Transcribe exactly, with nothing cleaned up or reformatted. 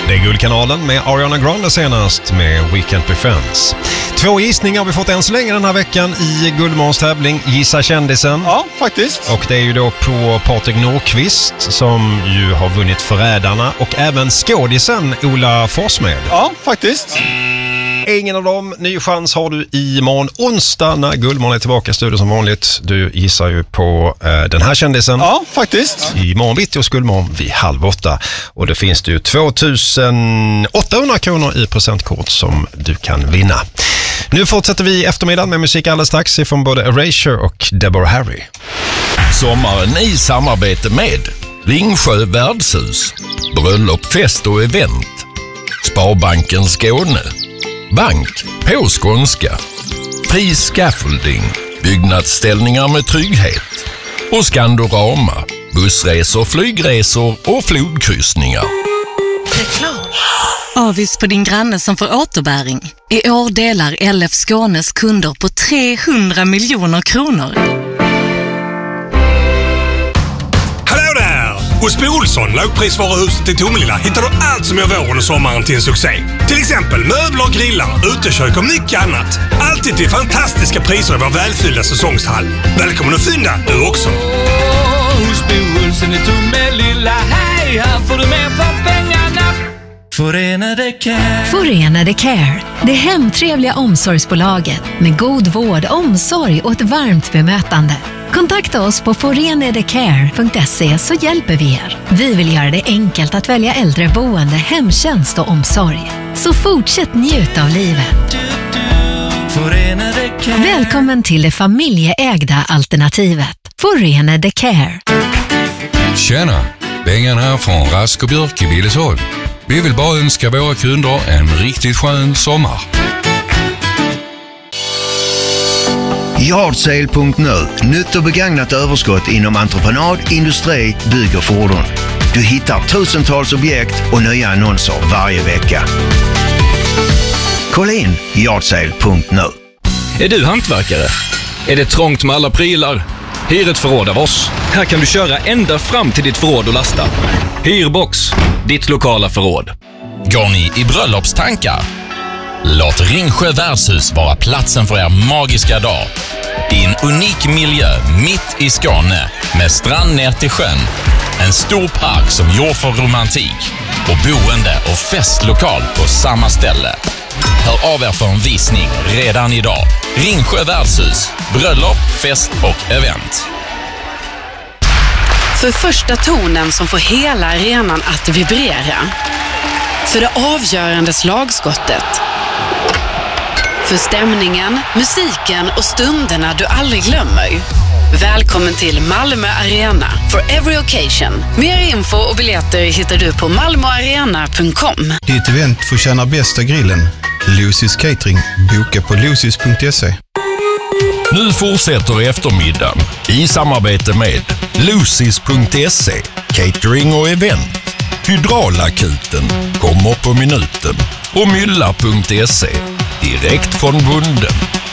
Det är Guldkanalen med Ariana Grande senast med We Can't Be Friends. Två gissningar har vi fått än så länge den här veckan i Guldmorgons tävling Gissa kändisen. Ja, faktiskt. Och det är ju då på Patrik Nordqvist som ju har vunnit Förrädarna och även skådisen Ola Forsmed. Ja, faktiskt. Ingen av dem. Ny chans har du imorgon onsdag när Guldmorgon är tillbaka i studion som vanligt. Du gissar ju på eh, den här kändisen. Ja, faktiskt. Imorgon bitti och Guldmorgon vid halv åtta. Och det finns det ju tvåtusen åttahundra kronor i presentkort som du kan vinna. Nu fortsätter vi eftermiddagen med musik alldeles strax ifrån både Erasure och Deborah Harry. Sommaren i samarbete med Ringsjö värdshus, bröllop, fest och event, Sparbanken Skåne, Bank på skånska, Fri Scaffolding, byggnadsställningar med trygghet och Skandorama, bussresor, flygresor och flodkryssningar. Avis på din granne som får återbäring. I år delar L F Skånes kunder på trehundra miljoner kronor. Hallå där! Hos Bo Olsson, lågprisvaruhuset i Tomelilla, hittar du allt som gör våren och sommaren till en succé. Till exempel möbler, grillar, utekök och mycket annat. Alltid till fantastiska priser i vår välfyllda säsongshall. Välkommen att fynda, du också! Hos Bo Olsson i Tomelilla, hej, här får du mer för pengarna. Förenade Care. Förenade Care. Det hemtrevliga omsorgsbolaget med god vård, omsorg och ett varmt bemötande. Kontakta oss på forenadecare punkt se så hjälper vi er. Vi vill göra det enkelt att välja äldreboende, hemtjänst och omsorg. Så fortsätt njuta av livet. Förenade Care. Välkommen till det familjeägda alternativet. Förenade Care. Tjena, Bengan här från Rask och Björk i Billesholm. Vi vill bara önska våra kunder en riktigt skön sommar. Yardsale punkt nu. Nytt och begagnat överskott inom entreprenad, industri, bygg och fordon. Du hittar tusentals objekt och nya annonser varje vecka. Kolla in Yardsale punkt nu. Är du hantverkare? Är det trångt med alla prylar? Hyr ett förråd av oss. Här kan du köra ända fram till ditt förråd och lasta. Hyrbox, ditt lokala förråd. Går ni i bröllopstankar? Låt Ringsjö värdshus vara platsen för er magiska dag. I en unik miljö mitt i Skåne med strand ner till sjön. En stor park som gjord för romantik och boende och festlokal på samma ställe. Hör av er för en visning redan idag. Ringsjö värdshus, bröllop, fest och event. För första tonen som får hela arenan att vibrera. För det avgörande slagskottet. För stämningen, musiken och stunderna du aldrig glömmer. Välkommen till Malmö Arena for every occasion. Mer info och biljetter hittar du på malmoarena punkt com. Ditt event får tjäna bästa grillen. Lucy's Catering. Boka på lucys punkt se. Nu fortsätter eftermiddagen i samarbete med lucys punkt se, catering och event. Hydraulakuten kommer på minuten och mylla punkt se, direkt från bunden.